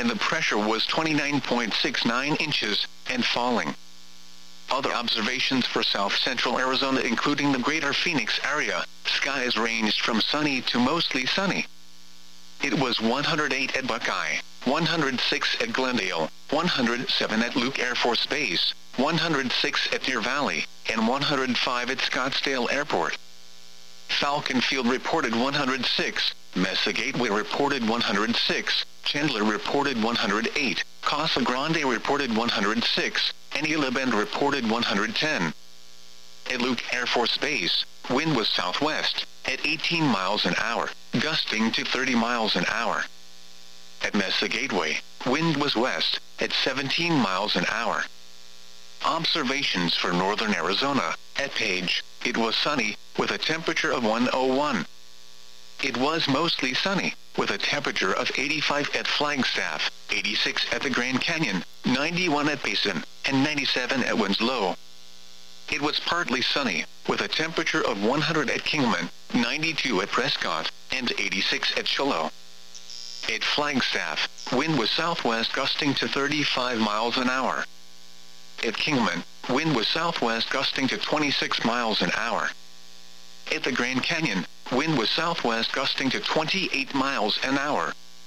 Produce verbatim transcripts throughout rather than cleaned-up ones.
and the pressure was twenty-nine point six nine inches, and falling. Other observations for south-central Arizona including the greater Phoenix area, skies ranged from sunny to mostly sunny. It was one hundred eight at Buckeye, one hundred six at Glendale, one hundred seven at Luke Air Force Base, one hundred six at Deer Valley, and one hundred five at Scottsdale Airport. Falcon Field reported one hundred six, Mesa Gateway reported one hundred six, Chandler reported one hundred eight, Casa Grande reported one hundred six, and Gila Bend reported one hundred ten. At Luke Air Force Base, wind was southwest, at eighteen miles an hour, gusting to thirty miles an hour. At Mesa Gateway, wind was west, at seventeen miles an hour. Observations for northern Arizona, at Page, it was sunny, with a temperature of one oh one. It was mostly sunny, with a temperature of eighty-five at Flagstaff, eighty-six at the Grand Canyon, ninety-one at Basin, and ninety-seven at Winslow. It was partly sunny, with a temperature of one hundred at Kingman, ninety-two at Prescott, and eighty-six at Shiloh. At Flagstaff, wind was southwest gusting to thirty-five miles an hour. At Kingman, wind was southwest gusting to twenty-six miles an hour. At the Grand Canyon, wind was southwest gusting to twenty-eight miles an hour.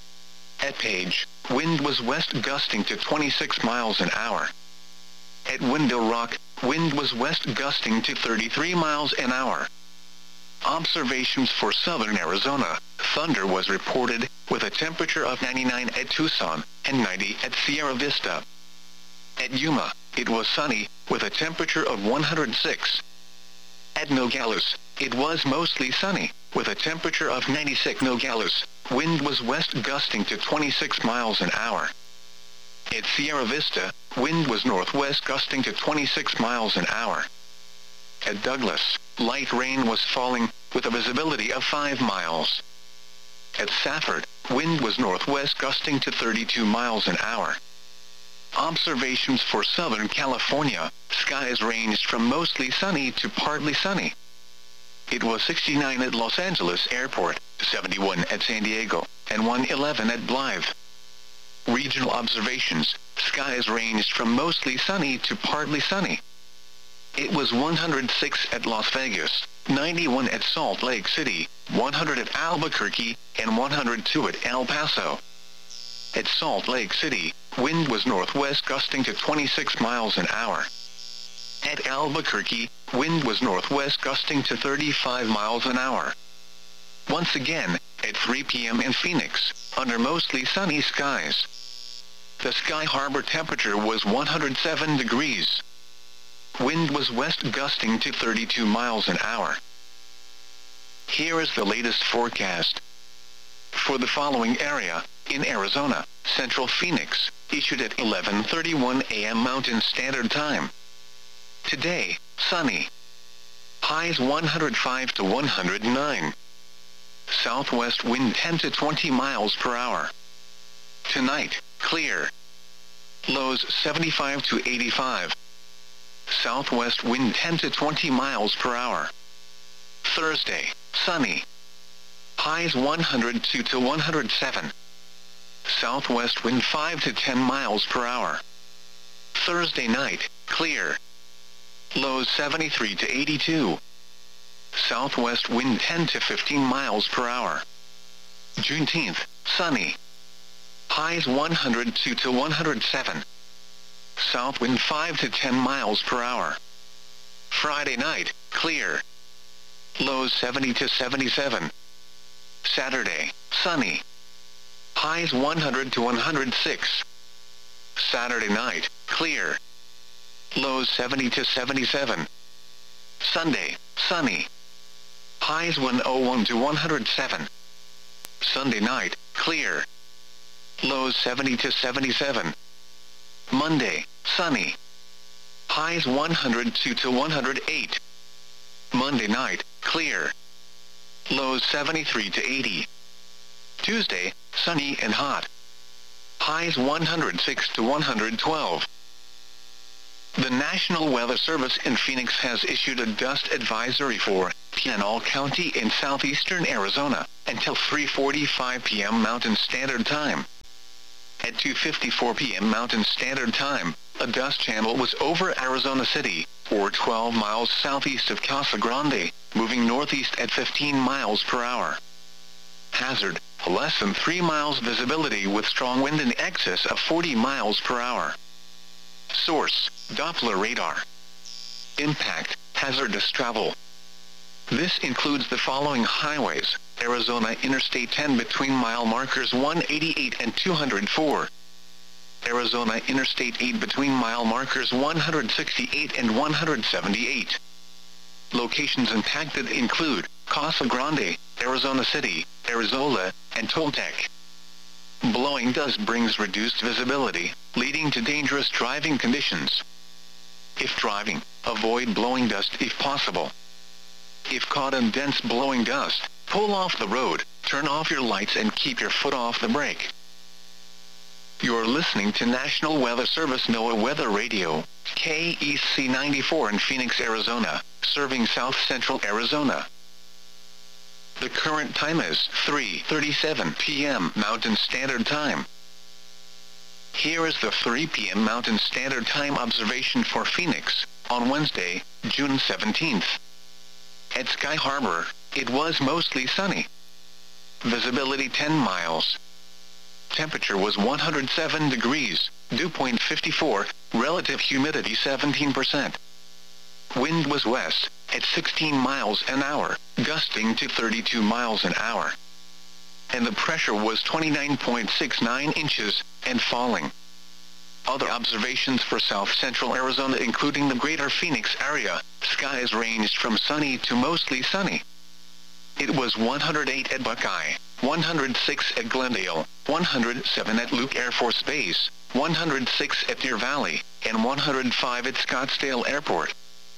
At Page, wind was west gusting to twenty-six miles an hour. At Window Rock, wind was west gusting to thirty-three miles an hour. Observations for southern Arizona, thunder was reported, with a temperature of ninety-nine at Tucson, and ninety at Sierra Vista. At Yuma, it was sunny, with a temperature of one hundred six. At Nogales, it was mostly sunny, with a temperature of ninety-six. Nogales, wind was west gusting to twenty-six miles an hour. At Sierra Vista, wind was northwest gusting to twenty-six miles an hour. At Douglas, light rain was falling, with a visibility of five miles. At Safford, wind was northwest gusting to thirty-two miles an hour. Observations for Southern California, skies ranged from mostly sunny to partly sunny. It was sixty-nine at Los Angeles Airport, seventy-one at San Diego, and one eleven at Blythe. Regional observations, skies ranged from mostly sunny to partly sunny. It was one hundred six at Las Vegas, ninety-one at Salt Lake City, one hundred at Albuquerque, and one hundred two at El Paso. At Salt Lake City, wind was northwest gusting to twenty-six miles an hour. At Albuquerque, wind was northwest gusting to thirty-five miles an hour. Once again, at three p m in Phoenix, under mostly sunny skies. The Sky Harbor temperature was one hundred seven degrees. Wind was west gusting to thirty-two miles an hour. Here is the latest forecast. For the following area, in Arizona, Central Phoenix, issued at eleven thirty-one a m Mountain Standard Time. Today, sunny. Highs one hundred five to one hundred nine. Southwest wind ten to twenty miles per hour. Tonight, clear. Lows seventy-five to eighty-five. Southwest wind ten to twenty miles per hour. Thursday, sunny. Highs one hundred two to one hundred seven. Southwest wind five to ten miles per hour. Thursday night, clear. Lows seventy-three to eighty-two. Southwest wind ten to fifteen miles per hour. Juneteenth, sunny. Highs one hundred two to one hundred seven. South wind five to ten miles per hour. Friday night, clear. Lows seventy to seventy-seven. Saturday, sunny. Highs one hundred to one hundred six. Saturday night, clear. Lows seventy to seventy-seven. Sunday, sunny. Highs one oh one to one hundred seven. Sunday night, clear. Lows seventy to seventy-seven. Monday, sunny. Highs one hundred two to one hundred eight. Monday night, clear. Lows seventy-three to eighty. Tuesday, sunny and hot. Highs one hundred six to one hundred twelve. The National Weather Service in Phoenix has issued a dust advisory for Pinal County in southeastern Arizona until three forty-five p m Mountain Standard Time. At two fifty-four p m Mountain Standard Time, a dust channel was over Arizona City, or twelve miles southeast of Casa Grande, moving northeast at fifteen miles per hour. Hazard, less than three miles visibility with strong wind in excess of forty miles per hour. Source, Doppler radar. Impact, hazardous travel. This includes the following highways: Arizona Interstate ten between mile markers one eighty-eight and two hundred four. Arizona Interstate eight between mile markers one sixty-eight and one seventy-eight. Locations impacted include Casa Grande, Arizona City, Arizola, and Toltec. Blowing dust brings reduced visibility, leading to dangerous driving conditions. If driving, avoid blowing dust if possible. If caught in dense blowing dust, pull off the road, turn off your lights and keep your foot off the brake. You're listening to National Weather Service NOAA Weather Radio, K E C ninety-four in Phoenix, Arizona, serving south central Arizona. The current time is three thirty-seven p m Mountain Standard Time. Here is the three p m Mountain Standard Time observation for Phoenix, on Wednesday, June seventeenth. At Sky Harbor, it was mostly sunny. Visibility ten miles. Temperature was one hundred seven degrees, dew point fifty-four, relative humidity seventeen percent. Wind was west, at sixteen miles an hour, gusting to thirty-two miles an hour. And the pressure was twenty-nine point six nine inches, and falling. Other observations for south central Arizona including the greater Phoenix area, skies ranged from sunny to mostly sunny. It was one hundred eight at Buckeye, one hundred six at Glendale, one hundred seven at Luke Air Force Base, one hundred six at Deer Valley, and one hundred five at Scottsdale Airport.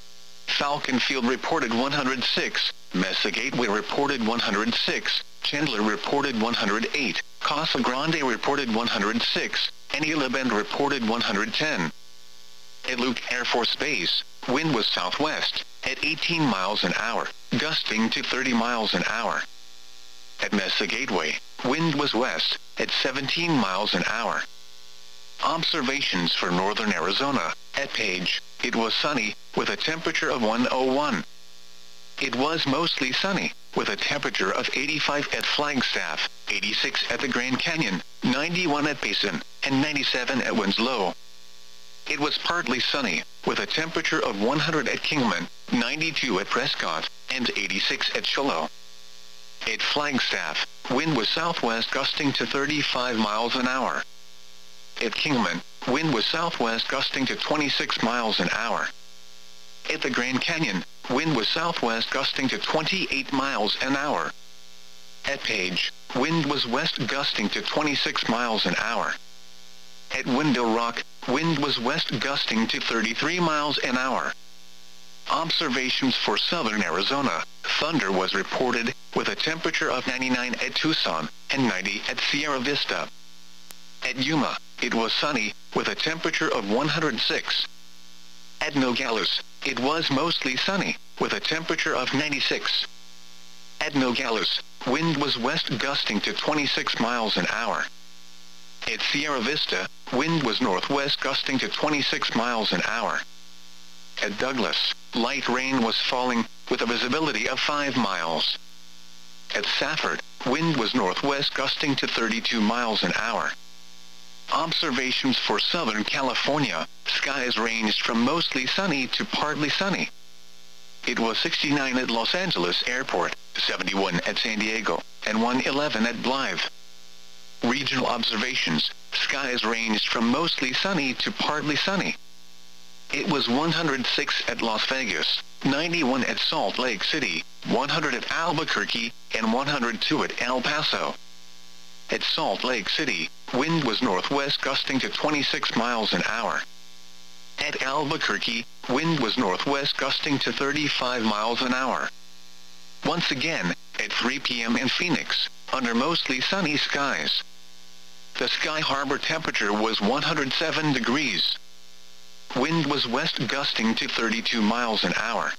Falcon Field reported one hundred six, Mesa Gateway reported one hundred six, Chandler reported one hundred eight, Casa Grande reported one hundred six, and Gila Bend reported one hundred ten. At Luke Air Force Base, wind was southwest, at eighteen miles an hour, gusting to thirty miles an hour. At Mesa Gateway, wind was west, at seventeen miles an hour. Observations for northern Arizona, at Page, it was sunny, with a temperature of one oh one. It was mostly sunny, with a temperature of eighty-five at Flagstaff, eighty-six at the Grand Canyon, ninety-one at Basin, and ninety-seven at Winslow. It was partly sunny, with a temperature of one hundred at Kingman, ninety-two at Prescott, and eighty-six at Shiloh. At Flagstaff, wind was southwest gusting to thirty-five miles an hour. At Kingman, wind was southwest gusting to twenty-six miles an hour. At the Grand Canyon, wind was southwest gusting to twenty-eight miles an hour. At Page, wind was west gusting to twenty-six miles an hour. At Window Rock, wind was west gusting to thirty-three miles an hour. Observations for southern Arizona, thunder was reported, with a temperature of ninety-nine at Tucson, and ninety at Sierra Vista. At Yuma, it was sunny, with a temperature of one hundred six. At Nogales, it was mostly sunny, with a temperature of ninety-six. At Nogales, wind was west gusting to twenty-six miles an hour. At Sierra Vista, wind was northwest gusting to twenty-six miles an hour. At Douglas, light rain was falling, with a visibility of five miles. At Safford, wind was northwest gusting to thirty-two miles an hour. Observations for Southern California, skies ranged from mostly sunny to partly sunny. It was sixty-nine at Los Angeles Airport, seventy-one at San Diego, and one eleven at Blythe. Regional observations, skies ranged from mostly sunny to partly sunny. It was one hundred six at Las Vegas, ninety-one at Salt Lake City, one hundred at Albuquerque, and one hundred two at El Paso. At Salt Lake City, wind was northwest gusting to twenty-six miles an hour. At Albuquerque, wind was northwest gusting to thirty-five miles an hour. Once again, at three p m in Phoenix, under mostly sunny skies. The Sky Harbor temperature was one hundred seven degrees. Wind was west gusting to thirty-two miles an hour.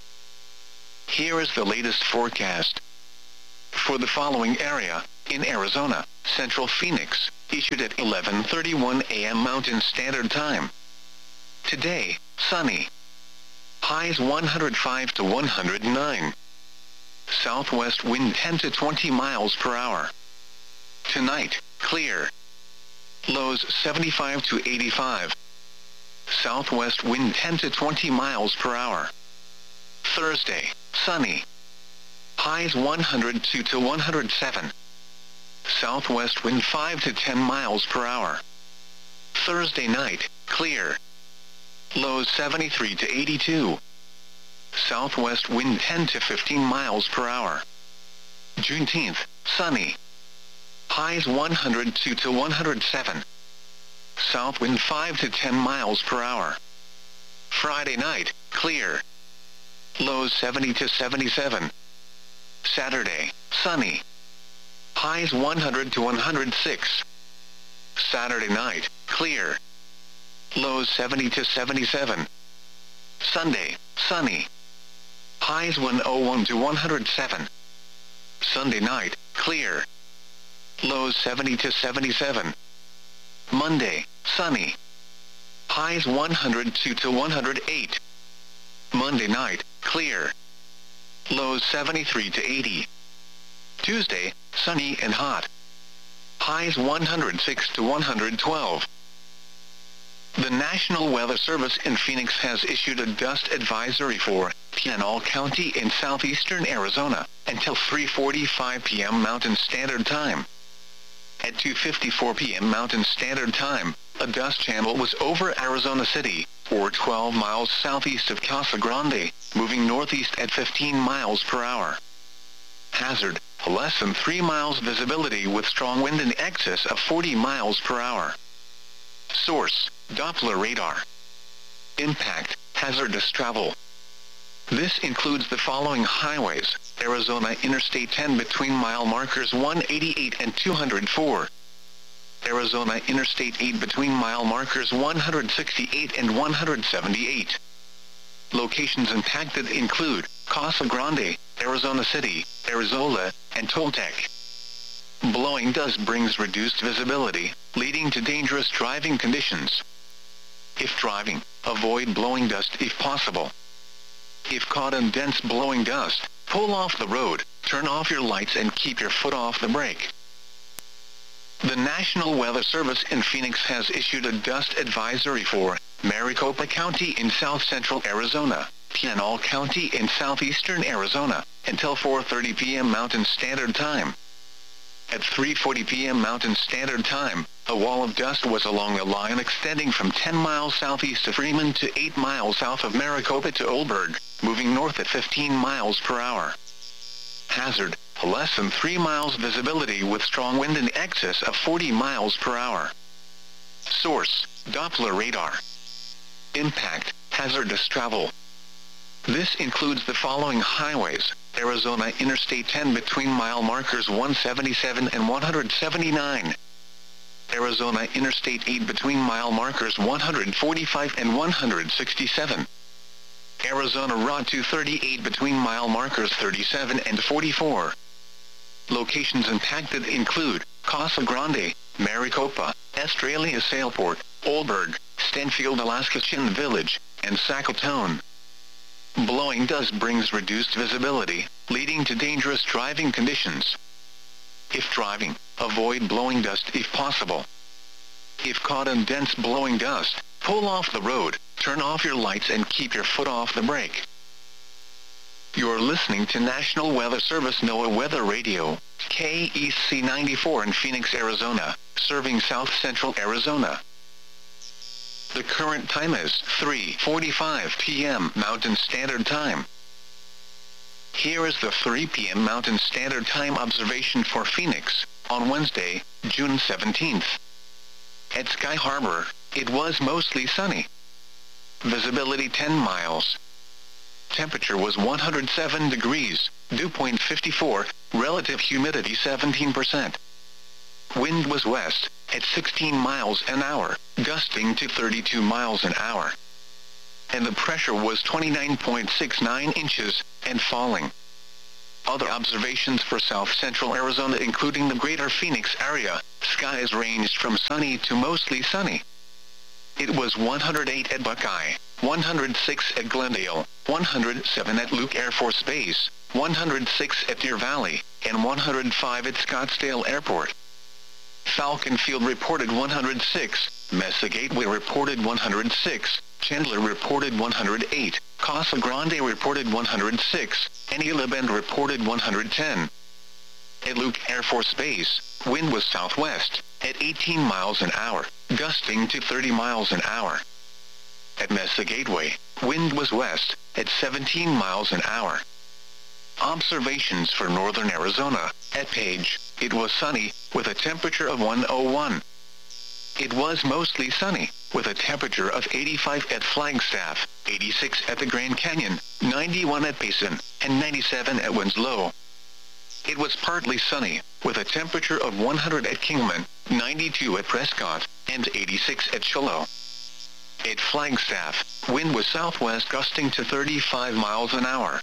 Here is the latest forecast. For the following area, in Arizona, Central Phoenix, issued at eleven thirty-one a m Mountain Standard Time. Today, sunny. Highs one hundred five to one hundred nine. Southwest wind ten to twenty miles per hour. Tonight, clear. Lows seventy-five to eighty-five. Southwest wind ten to twenty miles per hour. Thursday, sunny. Highs one hundred two to one hundred seven. Southwest wind five to ten miles per hour. Thursday night, clear. Lows seventy-three to eighty-two. Southwest wind ten to fifteen miles per hour. Juneteenth, sunny. Highs one hundred two to one hundred seven. South wind five to ten miles per hour. Friday night, clear. Lows seventy to seventy-seven. Saturday, sunny. Highs one hundred to one hundred six. Saturday night, clear. Lows seventy to seventy-seven. Sunday, sunny. Highs one oh one to one hundred seven. Sunday night, clear. Lows seventy to seventy-seven. Monday, sunny. Highs one hundred two to one hundred eight. Monday night, clear. Lows seventy-three to eighty. Tuesday, sunny and hot. Highs one hundred six to one hundred twelve. The National Weather Service in Phoenix has issued a dust advisory for Pinal County in southeastern Arizona until three forty-five p m Mountain Standard Time. At two fifty-four p m Mountain Standard Time, a dust channel was over Arizona City, or twelve miles southeast of Casa Grande, moving northeast at fifteen miles per hour. Hazard, less than three miles visibility with strong wind in excess of forty miles per hour. Source, Doppler radar. Impact, hazardous travel. This includes the following highways: Arizona Interstate ten between mile markers one eighty-eight and two hundred four. Arizona Interstate eight between mile markers one hundred sixty-eight and one hundred seventy-eight. Locations impacted include Casa Grande, Arizona City, Arizola, and Toltec. Blowing dust brings reduced visibility, leading to dangerous driving conditions. If driving, avoid blowing dust if possible. If caught in dense blowing dust, pull off the road, turn off your lights and keep your foot off the brake. The National Weather Service in Phoenix has issued a dust advisory for Maricopa County in south-central Arizona, Pinal County in southeastern Arizona, until four thirty p m Mountain Standard Time. At three forty p m Mountain Standard Time, a wall of dust was along a line extending from ten miles southeast of Freeman to eight miles south of Maricopa to Oldberg, moving north at fifteen miles per hour. Hazard, less than three miles visibility with strong wind in excess of forty miles per hour. Source, Doppler radar. Impact, hazardous travel. This includes the following highways: Arizona Interstate ten between mile markers one seventy-seven and one hundred seventy-nine. Arizona Interstate eight between mile markers one hundred forty-five and one hundred sixty-seven. Arizona Route two thirty-eight between mile markers thirty-seven and forty-four. Locations impacted include Casa Grande, Maricopa, Estrella Sailport, Oldberg, Stanfield, Alaska Chin Village, and Sackatone. Blowing dust brings reduced visibility, leading to dangerous driving conditions. If driving, avoid blowing dust if possible. If caught in dense blowing dust, pull off the road, turn off your lights and keep your foot off the brake. You're listening to National Weather Service NOAA Weather Radio, K E C ninety-four in Phoenix, Arizona, serving south-central Arizona. The current time is three forty-five p m Mountain Standard Time. Here is the three p m Mountain Standard Time observation for Phoenix, on Wednesday, June seventeenth. At Sky Harbor, it was mostly sunny. Visibility ten miles. Temperature was one hundred seven degrees, dew point fifty-four, relative humidity seventeen percent. Wind was west, at sixteen miles an hour, gusting to thirty-two miles an hour. And the pressure was twenty-nine point six nine inches, and falling. Other observations for south-central Arizona including the greater Phoenix area, skies ranged from sunny to mostly sunny. It was one hundred eight at Buckeye, one hundred six at Glendale, one hundred seven at Luke Air Force Base, one hundred six at Deer Valley, and one hundred five at Scottsdale Airport. Falcon Field reported one hundred six, Mesa Gateway reported one hundred six, Chandler reported one hundred eight, Casa Grande reported one hundred six, and Isla Bend reported one hundred ten. At Luke Air Force Base, wind was southwest, at eighteen miles an hour, gusting to thirty miles an hour. At Mesa Gateway, wind was west, at seventeen miles an hour. Observations for northern Arizona. At Page, it was sunny, with a temperature of one oh one. It was mostly sunny, with a temperature of eighty-five at Flagstaff, eighty-six at the Grand Canyon, ninety-one at Payson, and ninety-seven at Winslow. It was partly sunny, with a temperature of one hundred at Kingman, ninety-two at Prescott, and eighty-six at Shiloh. At Flagstaff, wind was southwest gusting to thirty-five miles an hour.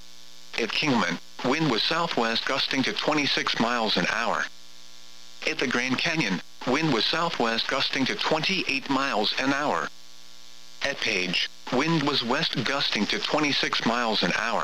At Kingman, wind was southwest gusting to twenty-six miles an hour. At the Grand Canyon, wind was southwest gusting to twenty-eight miles an hour. At Page, wind was west gusting to twenty-six miles an hour.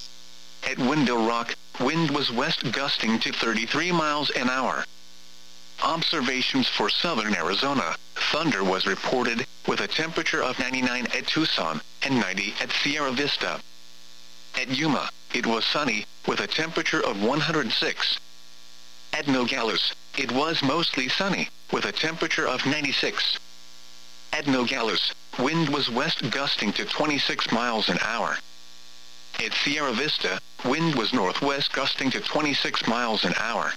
At Window Rock, wind was west gusting to thirty-three miles an hour. Observations for southern Arizona. Thunder was reported, with a temperature of ninety-nine at Tucson, and ninety at Sierra Vista. At Yuma, it was sunny, with a temperature of one hundred six. At Nogales, it was mostly sunny, with a temperature of ninety-six. At Nogales, wind was west gusting to twenty-six miles an hour. At Sierra Vista, wind was northwest gusting to twenty-six miles an hour.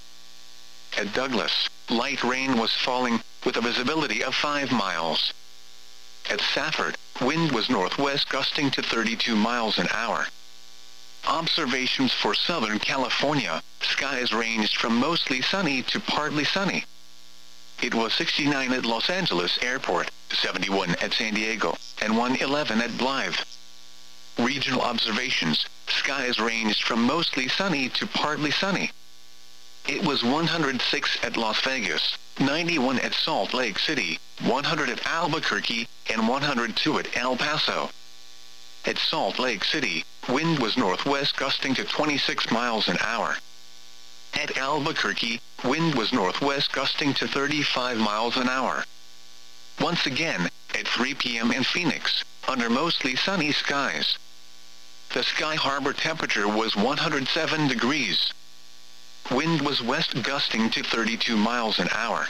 At Douglas, light rain was falling, with a visibility of five miles. At Safford, wind was northwest gusting to thirty-two miles an hour. Observations for Southern California. Skies ranged from mostly sunny to partly sunny. It was sixty-nine at Los Angeles Airport, seventy-one at San Diego, and one eleven at Blythe. Regional observations. Skies ranged from mostly sunny to partly sunny. It was one hundred six at Las Vegas, ninety-one at Salt Lake City, one hundred at Albuquerque, and one hundred two at El Paso. At Salt Lake City, wind was northwest gusting to twenty-six miles an hour. At Albuquerque, wind was northwest gusting to thirty-five miles an hour. Once again, at three p m in Phoenix, under mostly sunny skies. The Sky Harbor temperature was one hundred seven degrees. Wind was west gusting to thirty-two miles an hour.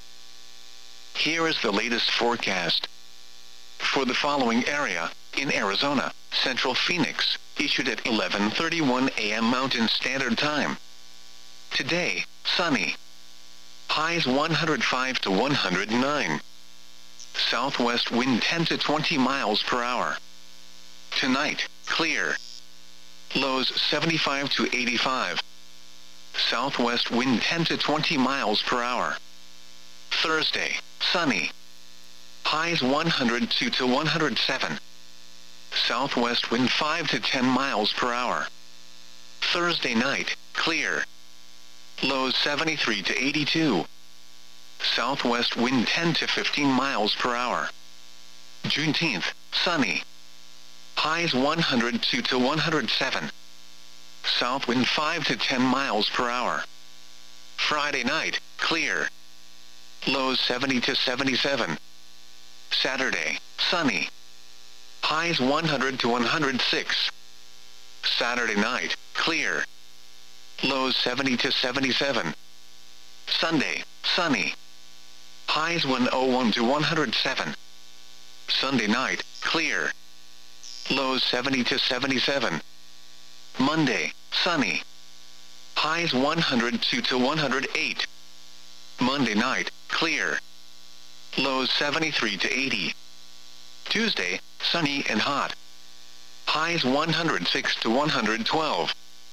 Here is the latest forecast. For the following area, in Arizona, Central Phoenix, issued at eleven thirty-one a m Mountain Standard Time. Today, sunny. Highs one hundred five to one hundred nine. Southwest wind ten to twenty miles per hour. Tonight, clear. Lows seventy-five to eighty-five. Southwest wind ten to twenty miles per hour. Thursday, sunny. Highs one hundred two to one hundred seven. Southwest wind five to ten miles per hour. Thursday night, clear. Lows seventy-three to eighty-two. Southwest wind ten to fifteen miles per hour. Juneteenth, sunny. Highs one hundred two to one hundred seven. South wind five to ten miles per hour. Friday night, clear. Lows seventy to seventy-seven. Saturday, sunny. Highs one hundred to one hundred six. Saturday night, clear. Lows seventy to seventy-seven. Sunday, sunny. Highs one oh one to one hundred seven. Sunday night, clear. Lows seventy to seventy-seven. Monday, sunny. Highs one hundred two to one hundred eight. Monday night, clear. Lows seventy-three to eighty. Tuesday, sunny and hot. Highs one hundred six to one hundred twelve.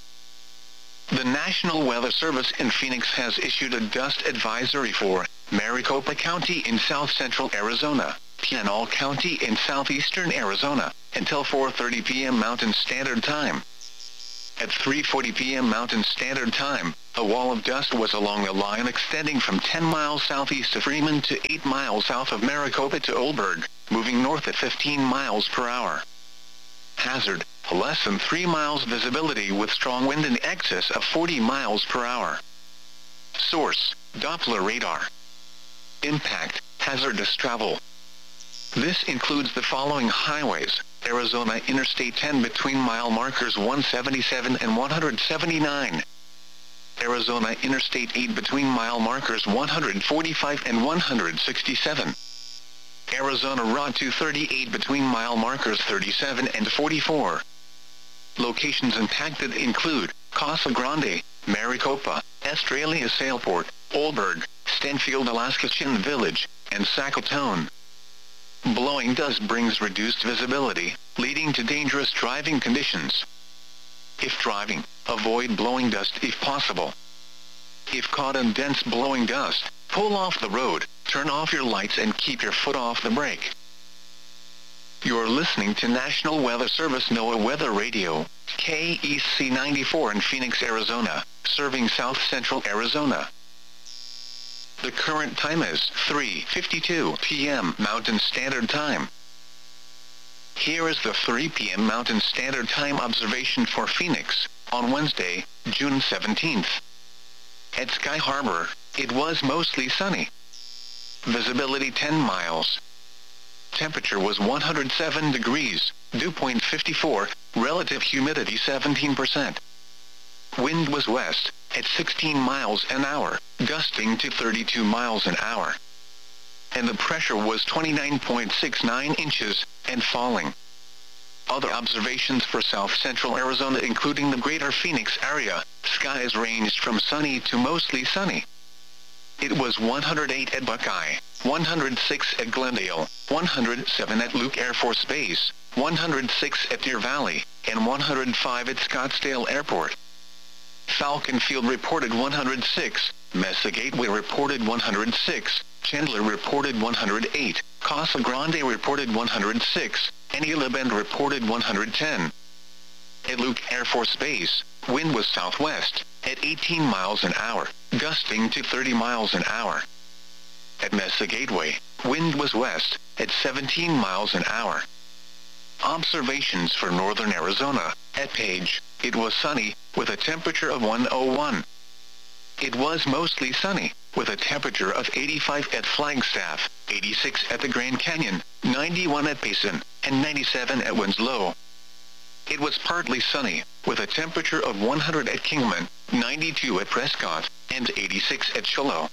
The National Weather Service in Phoenix has issued a dust advisory for Maricopa County in south-central Arizona, Pinal County in southeastern Arizona, until four thirty p m Mountain Standard Time. At three forty p m Mountain Standard Time, A wall of dust was along a line extending from ten miles southeast of Freeman to eight miles south of Maricopa to Oldberg, moving north at fifteen miles per hour. Hazard, less than three miles visibility with strong wind in excess of forty miles per hour. Source, Doppler radar. Impact, hazardous travel. This includes the following highways: Arizona Interstate ten between mile markers one seventy-seven and one seventy-nine. Arizona Interstate eight between mile markers one forty-five and one sixty-seven. Arizona Route two thirty-eight between mile markers thirty-seven and forty-four. Locations impacted include Casa Grande, Maricopa, Estrella Sailport, Oldberg, Stanfield, Alaska, Chin Village, and Sackatone. Blowing dust brings reduced visibility, leading to dangerous driving conditions. If driving, avoid blowing dust if possible. If caught in dense blowing dust, pull off the road, turn off your lights and keep your foot off the brake. You're listening to National Weather Service NOAA Weather Radio, K E C ninety-four in Phoenix, Arizona, serving south-central Arizona. The current time is three fifty-two p m Mountain Standard Time. Here is the three p m Mountain Standard Time observation for Phoenix, on Wednesday, June seventeenth. At Sky Harbor, it was mostly sunny. Visibility ten miles. Temperature was one hundred seven degrees, dew point fifty-four, relative humidity seventeen percent. Wind was west, at sixteen miles an hour, gusting to thirty-two miles an hour. And the pressure was twenty-nine point six nine inches, and falling. Other observations for south-central Arizona including the greater Phoenix area, skies ranged from sunny to mostly sunny. It was one hundred eight at Buckeye, one hundred six at Glendale, one hundred seven at Luke Air Force Base, one hundred six at Deer Valley, and one hundred five at Scottsdale Airport. Falcon Field reported one hundred six, Mesa Gateway reported one hundred six, Chandler reported one hundred eight, Casa Grande reported one hundred six, and Gila Bend reported one hundred ten. At Luke Air Force Base, wind was southwest, at eighteen miles an hour, gusting to thirty miles an hour. At Mesa Gateway, wind was west, at seventeen miles an hour. Observations for northern Arizona. At Page, it was sunny, with a temperature of one oh one. It was mostly sunny, with a temperature of eighty-five at Flagstaff, eighty-six at the Grand Canyon, ninety-one at Payson, and ninety-seven at Winslow. It was partly sunny, with a temperature of one hundred at Kingman, ninety-two at Prescott, and eighty-six at Shiloh.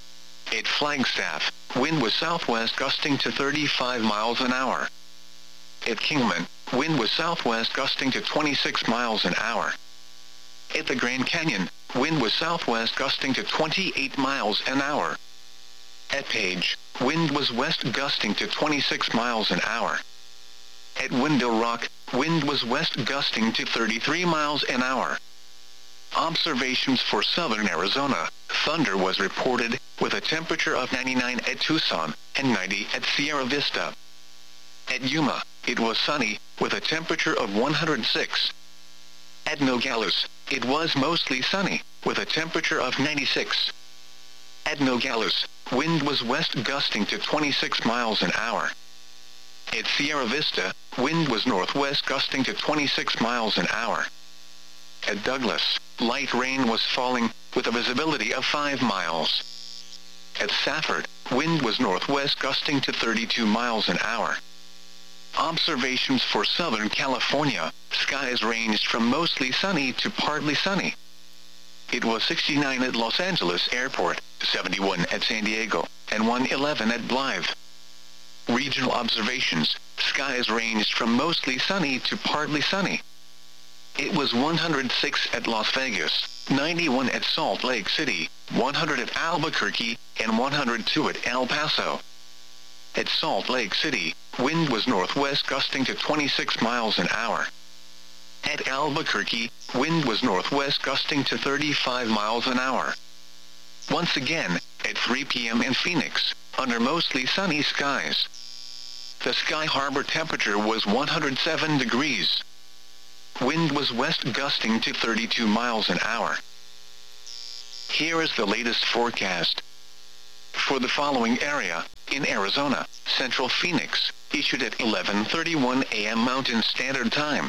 At Flagstaff, wind was southwest gusting to thirty-five miles an hour. At Kingman, wind was southwest gusting to twenty-six miles an hour. At the Grand Canyon, wind was southwest gusting to twenty-eight miles an hour. At Page, wind was west gusting to twenty-six miles an hour. At Window Rock, wind was west gusting to thirty-three miles an hour. Observations for southern Arizona. Thunder was reported, with a temperature of ninety-nine at Tucson, and ninety at Sierra Vista. At Yuma, it was sunny, with a temperature of one hundred six. At Nogales, it was mostly sunny, with a temperature of ninety-six. At Nogales, wind was west gusting to twenty-six miles an hour. At Sierra Vista, wind was northwest gusting to twenty-six miles an hour. At Douglas, light rain was falling, with a visibility of five miles. At Safford, wind was northwest gusting to thirty-two miles an hour. Observations for Southern California. Skies ranged from mostly sunny to partly sunny. It was sixty-nine at Los Angeles Airport, seventy-one at San Diego, and one eleven at Blythe. Regional observations. Skies ranged from mostly sunny to partly sunny. It was one hundred six at Las Vegas, ninety-one at Salt Lake City, one hundred at Albuquerque, and one hundred two at El Paso. At Salt Lake City, wind was northwest gusting to twenty-six miles an hour. At Albuquerque, wind was northwest gusting to thirty-five miles an hour. Once again, at three p m in Phoenix, under mostly sunny skies. The Sky Harbor temperature was one hundred seven degrees. Wind was west gusting to thirty-two miles an hour. Here is the latest forecast. For the following area, in Arizona, Central Phoenix, issued at eleven thirty-one a m Mountain Standard Time.